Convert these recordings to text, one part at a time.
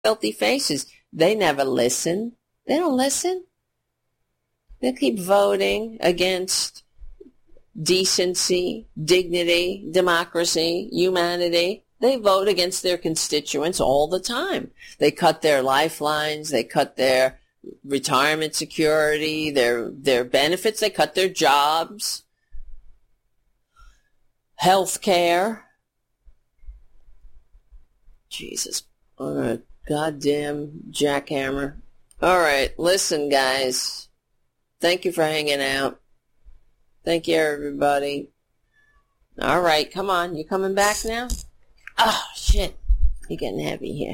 filthy faces. They never listen. They don't listen. They keep voting against decency, dignity, democracy, humanity. They vote against their constituents all the time. They cut their lifelines. They cut their retirement security, their benefits. They cut their jobs, health care. Jesus. All right. Goddamn jackhammer. All right. Listen, guys. Thank you for hanging out. Thank you, everybody. All right. Come on. You coming back now? Oh, shit. You're getting heavy here.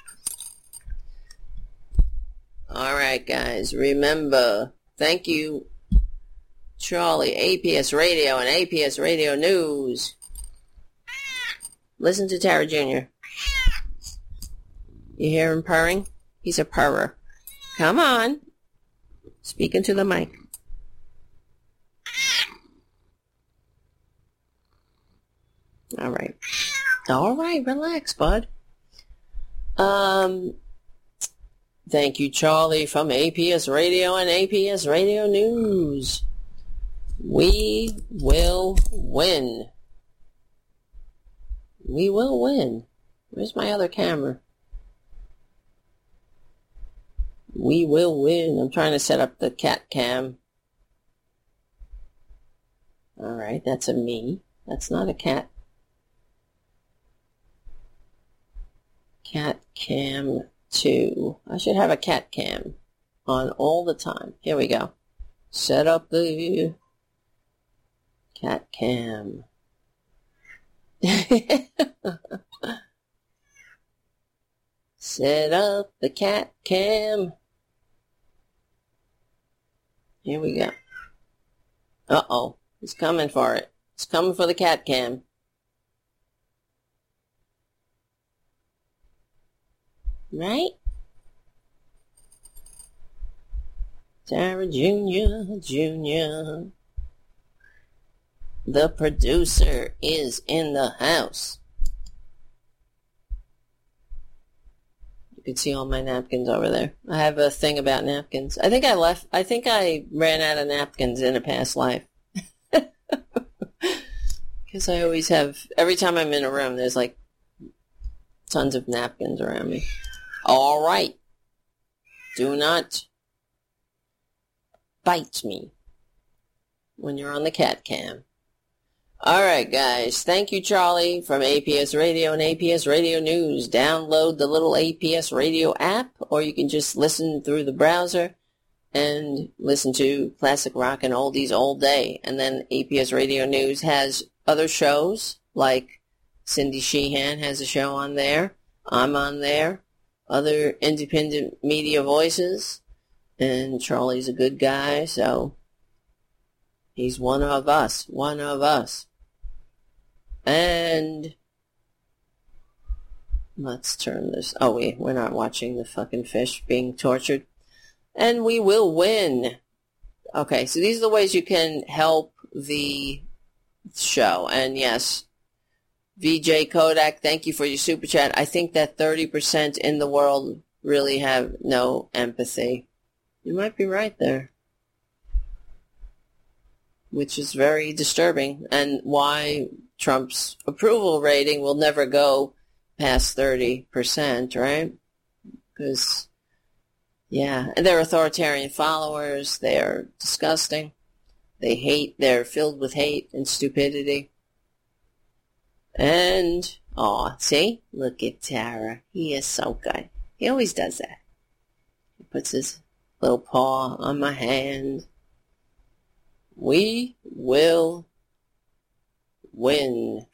All right, guys. Remember, thank you, Charlie, APS Radio and APS Radio News. Listen to Tara Jr. You hear him purring? He's a purrer. Come on. Speaking to the mic. All right. All right, relax, bud. Thank you, Charlie, from APS Radio and APS Radio News. We will win. We will win. Where's my other camera? We will win. I'm trying to set up the cat cam. All right, that's a me. That's not a cat. Cat cam 2. I should have a cat cam on all the time. Here we go. Set up the cat cam. Set up the cat cam. Here we go. Uh-oh. He's coming for it. He's coming for the cat cam. Right? Tara Jr. The producer is in the house. You can see all my napkins over there. I have a thing about napkins. I think I ran out of napkins in a past life. Because I always have, every time I'm in a room, there's like tons of napkins around me. All right. Do not bite me when you're on the cat cam. All right, guys. Thank you, Charlie, from APS Radio and APS Radio News. Download the little APS Radio app, or you can just listen through the browser and listen to classic rock and oldies all day. And then APS Radio News has other shows, like Cindy Sheehan has a show on there. I'm on there. Other independent media voices. And Charlie's a good guy, so he's one of us. One of us. And let's turn this. Oh, we're not watching the fucking fish being tortured. And we will win. Okay, so these are the ways you can help the show. And yes, VJ Kodak, thank you for your super chat. I think that 30% in the world really have no empathy. You might be right there. Which is very disturbing, and why Trump's approval rating will never go past 30%, right? Because, yeah, and they're authoritarian followers. They're disgusting. They hate. They're filled with hate and stupidity. And, see? Look at Tara. He is so good. He always does that. He puts his little paw on my hand. We will win.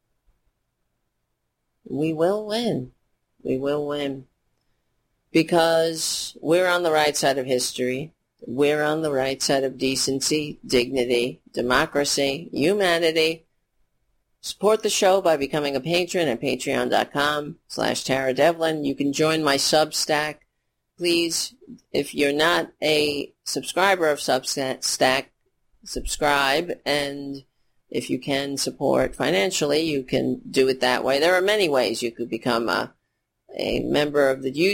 We will win. We will win. Because we're on the right side of history. We're on the right side of decency, dignity, democracy, humanity. Support the show by becoming a patron at patreon.com/Tara Devlin. You can join my Substack. Please, if you're not a subscriber of Substack, subscribe, and if you can support financially, you can do it that way. There are many ways you could become a a member of the